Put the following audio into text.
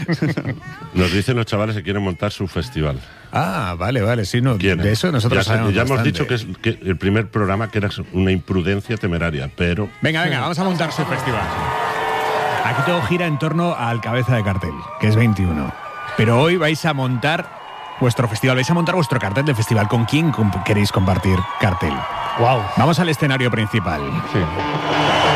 Nos dicen los chavales que quieren montar su festival. Ah, vale, sí, no. ¿Quieren? De eso nosotros sabemos ya hemos bastante. dicho que el primer programa que era una imprudencia temeraria, pero... Venga, vamos a montar su festival. Aquí todo gira en torno al cabeza de cartel, que es 21. Pero hoy vais a montar vuestro festival, vais a montar vuestro cartel de festival. ¿Con quién queréis compartir cartel? Wow. Vamos al escenario principal. Sí.